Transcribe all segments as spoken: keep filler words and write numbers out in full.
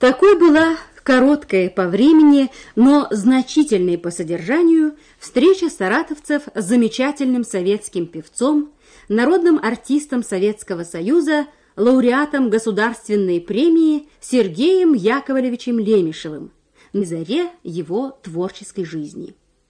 Такой была короткая по времени, но значительная по содержанию встреча саратовцев с замечательным советским певцом, народным артистом Советского Союза, лауреатом государственной премии Сергеем Яковлевичем Лемешевым на заре его творческой жизни.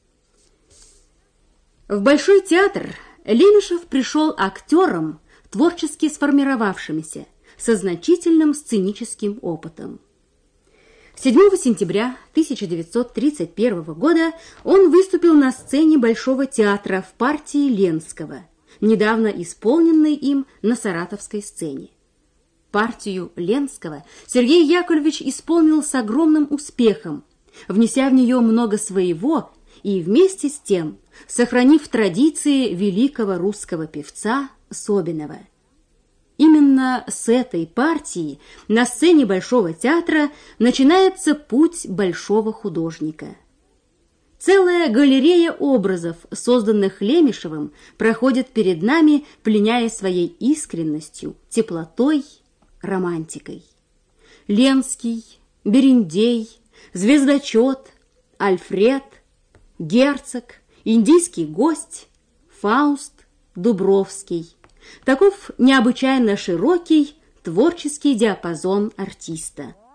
В Большой театр Лемешев пришел актером, творчески сформировавшимся, со значительным сценическим опытом. седьмого сентября тысяча девятьсот тридцать первого года он выступил на сцене Большого театра в партии Ленского, недавно исполненной им на саратовской сцене. Партию Ленского Сергей Яковлевич исполнил с огромным успехом, внеся в нее много своего и вместе с тем сохранив традиции великого русского певца Собинова. Именно с этой партии на сцене Большого театра начинается путь большого художника. Целая галерея образов, созданных Лемешевым, проходит перед нами, пленяя своей искренностью, теплотой, романтикой. Ленский, Берендей, Звездочет, Альфред, Герцог, Индийский гость, Фауст, Дубровский. Таков необычайно широкий творческий диапазон артиста.